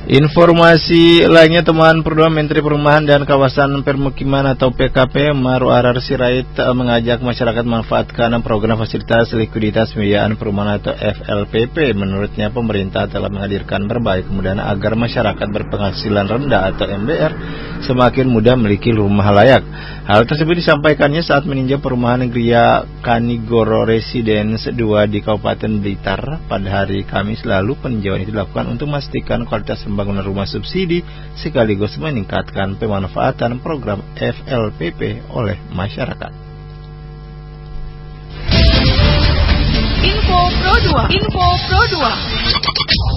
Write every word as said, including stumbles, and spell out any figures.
Informasi lainnya, teman Perdua Menteri Perumahan dan Kawasan Permukiman atau P K P Maru Arar Sirait mengajak masyarakat manfaatkan program fasilitas likuiditas pembiayaan perumahan atau F L P P. Menurutnya pemerintah telah menghadirkan berbagai kemudahan agar masyarakat berpenghasilan rendah atau M B R semakin mudah memiliki rumah layak. Hal tersebut disampaikannya saat meninjau perumahan Gria Kanigoro Residence dua di Kabupaten Blitar pada hari Kamis lalu. Peninjauan itu dilakukan untuk memastikan kualitas pembangunan rumah subsidi sekaligus meningkatkan pemanfaatan program F L P P oleh masyarakat. Info Pro dua. Info Pro dua.